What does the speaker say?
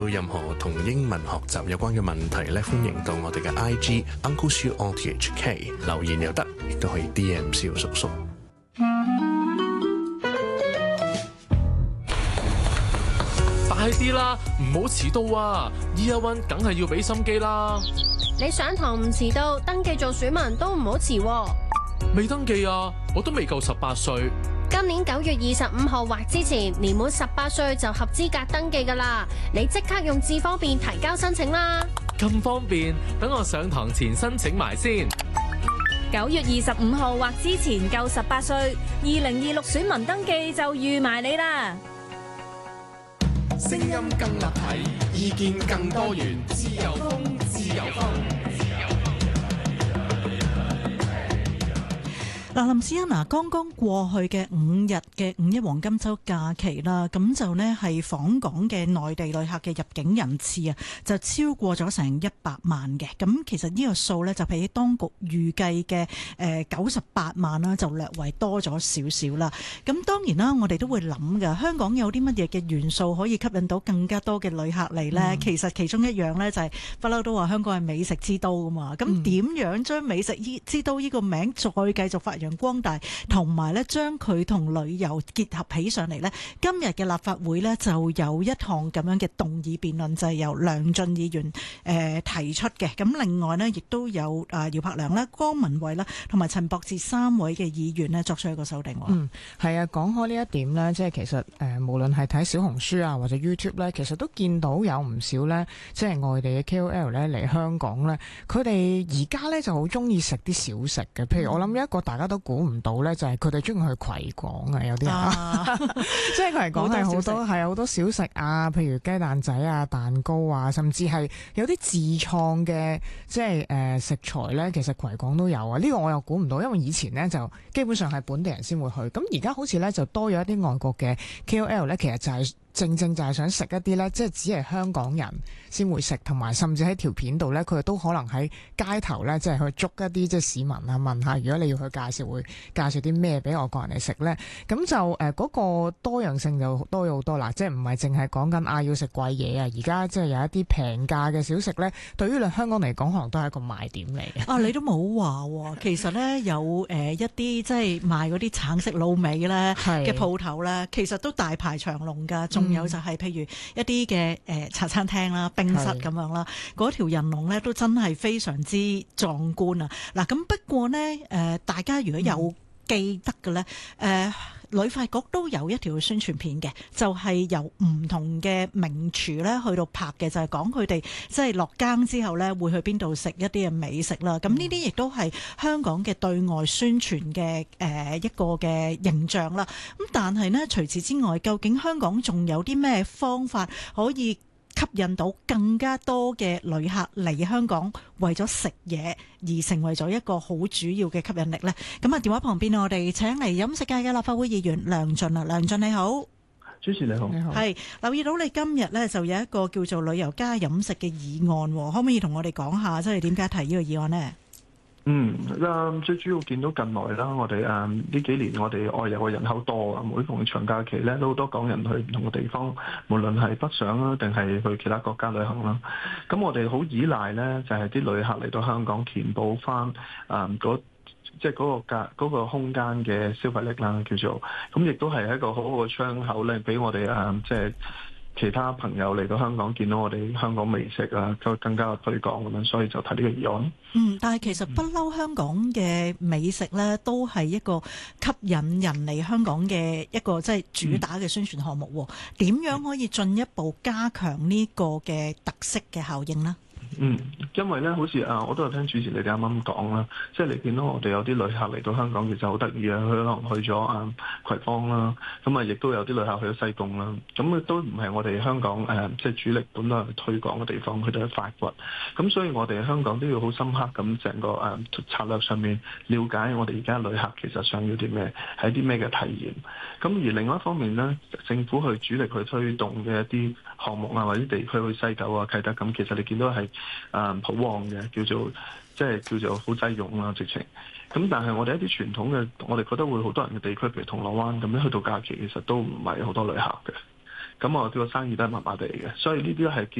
有任何同英文學習有關嘅問題咧，歡迎到我哋嘅 IG Uncle Siu RTHK 留言又得，亦都可以 DM 蕭叔叔。 快啲啦，唔好遲到啊 ！Year One 梗係要俾心機啦。 你上堂唔遲到，登記做選民都唔好遲喎。 未登記啊，我都未夠18歲。 今年9月25號或之前，年滿18歲就合資格登記㗎啦。你即刻用智方便提交申請啦。 咁方便，等我上堂前申請埋先。 9月25號或之前夠18歲，2026選民登記就預埋你啦。 聲音更立體，意見更多元，自由風，自由風。 嗱，林思欣嗱，剛剛過去嘅5日嘅五一黃金週假期啦，咁就呢係訪港嘅內地旅客嘅入境人次啊，就超過咗成100萬嘅。咁其實呢個數呢，就比當局預計嘅98萬啦，就略為多咗少少啦。咁當然啦，我哋都會諗㗎，香港有啲乜嘢嘅元素可以吸引到更加多嘅旅客嚟呢？其實其中一樣呢，就係不嬲都話香港係美食之都㗎嘛。咁點樣將美食之都呢個名再繼續發揚光大，同埋咧將佢同旅遊結合起上嚟呢？今日嘅立法會呢，就有一項咁樣嘅動議辯論，就係由梁進議員提出嘅。咁另外呢，亦都有姚柏良啦、江文慧啦，同埋陳博志3位嘅議員呢，作出一個修訂。 係啊，講開呢一點呢，即係其實無論係睇小紅書啊或者 YouTube 呢，其實都見到有唔少呢，即係外地嘅 KOL 呢嚟香港呢，佢哋而家呢就好中意食啲小食嘅。譬如我諗一個大家都估唔到呢，就係佢哋中意去葵廣啊，有啲人即係葵廣係好多小食啊，譬如雞蛋仔啊、蛋糕啊，甚至係有啲自創嘅即係食材呢，其實葵廣都有啊。呢個我又估唔到，因為以前呢就基本上係本地人先會去，咁而家好似呢就多咗一啲外國嘅 KOL 呢，其實就係正正就係想食一啲呢，即係只係香港人先會食，同埋甚至喺條片度呢，佢哋都可能喺街頭呢，即係去捉一啲即係市民啊，問下如果你要去介紹，會介紹啲咩俾外國人嚟食呢？咁就嗰個多樣性就多咗好多啦，即係唔係淨係講緊要食貴嘢啊？而家即係有一啲平價嘅小食呢，對於香港嚟講，可能都係一個賣點嚟嘅。 你都冇話喎，其實呢，有一啲即係賣嗰啲橙色滷味呢嘅鋪頭呢，其實都大排長龍㗎。仲有就係譬如一啲嘅茶餐廳啦、冰室咁樣啦，嗰條人龍呢都真係非常之壯觀啊！嗱，咁不過呢，大家如果有記得嘅呢，旅發局都有一條宣傳片嘅，就係由唔同嘅名廚呢去到拍嘅，就係講佢哋即係落更之後呢會去邊度食一啲嘅美食啦。咁呢啲亦都係香港嘅對外宣傳嘅一個嘅形象啦。咁但係呢，除此之外，究竟香港仲有啲咩方法可以吸引到更加多嘅旅客嚟香港，為咗食嘢而成為咗一個好主要嘅吸引力呢？咁啊，電話旁邊我哋請嚟飲食界嘅立法會議員梁進啊，梁進你好。 主持你好。 係留意到你今日呢就有一個叫做旅遊加飲食嘅議案，可唔可以同我哋講下即係點解提呢個議案呢？ 最主要見到近來啦，我哋呢幾年我哋外遊嘅人口多啊，每逢長假期咧都好多港人去唔同嘅地方，無論係北上啦，定係去其他國家旅行啦。咁我哋好依賴咧，就係啲旅客嚟到香港填補翻即係嗰個空間嘅消費力啦，叫做咁，亦都係一個好好嘅窗口咧，俾我哋即係其他朋友嚟到香港見到我哋香港美食啊，就更加推廣咁樣，所以就提呢個議案。 但係其實不嬲香港嘅美食呢，都係一個吸引人嚟香港嘅一個即係主打嘅宣傳項目。點樣可以進一步加強呢個嘅特色嘅效應呢？ 因為咧，好似我都有聽主持你哋啱啱講啦，即係你見到我哋有啲旅客嚟到香港，其實好得意啊！佢可能去咗葵芳啦，咁亦都有啲旅客去咗西貢啦，咁都唔係我哋香港即係主力本來去推廣嘅地方，佢哋去發掘。咁所以我哋香港都要好深刻咁成個策略上面了解我哋而家旅客其實想要啲咩，係啲咩嘅體驗。咁而另外一方面呢，政府去主力去推動嘅一啲項目啊，或者地區去西九啊、啟德咁，其實你見到係好旺嘅，叫做好擠擁啦，直情。咁但係我哋一啲傳統嘅，我哋覺得會好多人嘅地區，譬如銅鑼灣咁樣，去到假期其實都唔係好多旅客嘅。 咁我哋個生意都係麻麻地嘅，所以呢啲都係